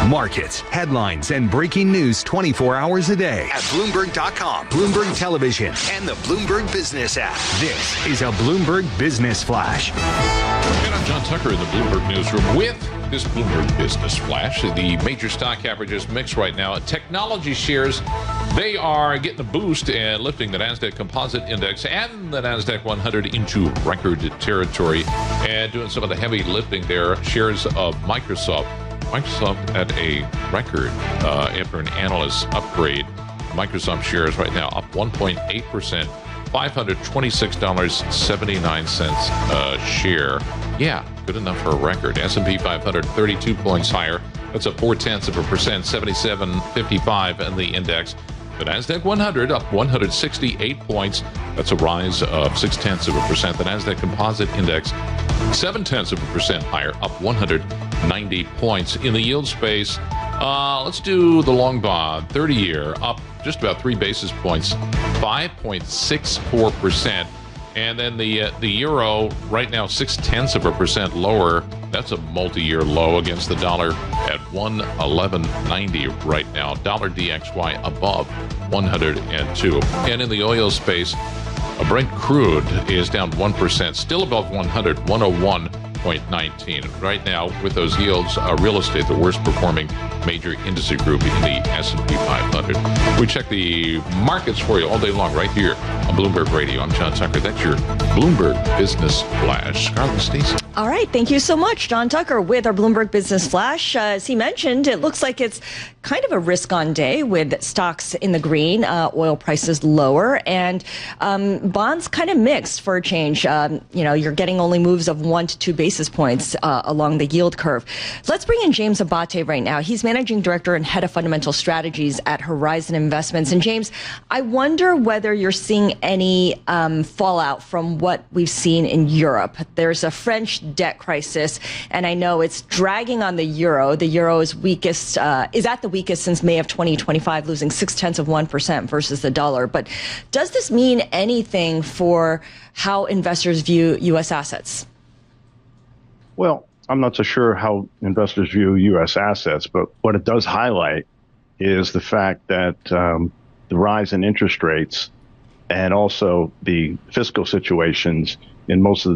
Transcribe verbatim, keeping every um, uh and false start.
Markets, headlines, and breaking news twenty-four hours a day at Bloomberg dot com, Bloomberg Television, and the Bloomberg Business app. This is a Bloomberg Business Flash. And I'm John Tucker in the Bloomberg Newsroom with this Bloomberg Business Flash. The major stock averages mix right now. Technology shares, they are getting a boost and lifting the NASDAQ Composite Index and the NASDAQ one hundred into record territory and doing some of the heavy lifting there. Shares of Microsoft. Microsoft at a record uh, after an analyst upgrade. Microsoft shares right now up one point eight percent, five hundred twenty-six dollars and seventy-nine cents a share. Yeah, good enough for a record. S and P five hundred thirty-two points higher. That's up four tenths of a percent, seventy-seven fifty-five in the index. The NASDAQ one hundred up one hundred sixty-eight points. That's a rise of six tenths of a percent. The NASDAQ Composite Index, seven tenths of a percent higher, up one hundred ninety points. In the yield space, uh, let's do the long bond, thirty year, up just about three basis points, five point six four percent. And then the uh, the euro right now six tenths of a percent lower. That's a multi-year low against the dollar at one eleven ninety right now. Dollar D X Y above one hundred two. And in the oil space, a Brent crude is down one percent, still above one hundred, one oh one point one nine. Right now, with those yields, uh, real estate, the worst performing major industry group in the S and P five hundred. We check the markets for you all day long right here on Bloomberg Radio. I'm John Tucker. That's your Bloomberg Business Flash. Scarlett Stacey. All right. Thank you so much, John Tucker, with our Bloomberg Business Flash. Uh, as he mentioned, it looks like it's kind of a risk-on day with stocks in the green, uh, oil prices lower, and um, bonds kind of mixed for a change. Um, you know, you're getting only moves of one to two basis points uh, along the yield curve. Let's bring in James Abate right now. He's Managing Director and Head of Fundamental Strategies at Horizon Investments. And James, I wonder whether you're seeing any um, fallout from what we've seen in Europe. There's a French debt crisis, and I know it's dragging on the euro. The euro is weakest, uh, is at the weakest since May of twenty twenty-five, losing six tenths of one percent versus the dollar. But does this mean anything for how investors view U S assets? Well, I'm not so sure how investors view U S assets, but what it does highlight is the fact that um, the rise in interest rates and also the fiscal situations in most of the